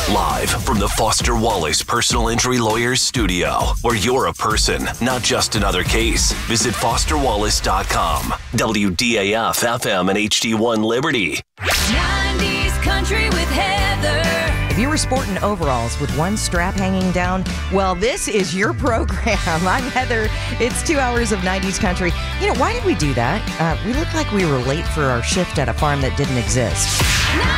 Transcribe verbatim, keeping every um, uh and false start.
Live from the Foster Wallace Personal Injury Lawyers studio, where you're a person, not just another case. Visit foster wallace dot com. W D A F F M and H D one Liberty. nineties Country with Heather. If you were sporting overalls with one strap hanging down, well, this is your program. I'm Heather. It's two hours of nineties country. You know, why did we do that? Uh, we looked like we were late for our shift at a farm that didn't exist.